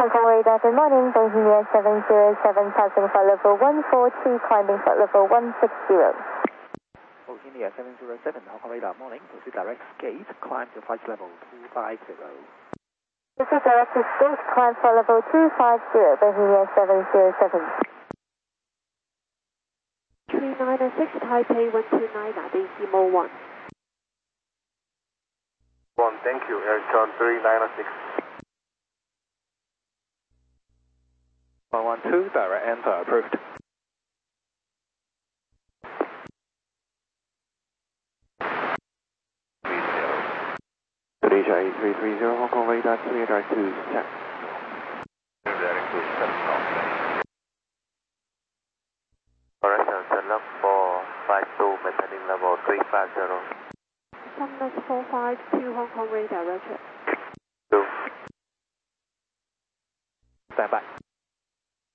Hong Kong radar, good morning. Bohemia 707, passing flight level 142, climbing flight level 160. Bohemia 707, Hong Kong radar, morning. Proceed direct gate, climb to flight level 250. This is direct gate, climb flight level 250, Bohemia 707. 3906, Taipei 129, Decimal 1. Thank you, Aircon 3906. 112, direct enter approved. Malaysia 8330, Hong Kong radar, clear direct to check. Direct to check. Correction, Sunlock 452, maintaining level 350. Sunlock 452, Hong Kong radar, roger. 2. Stand by.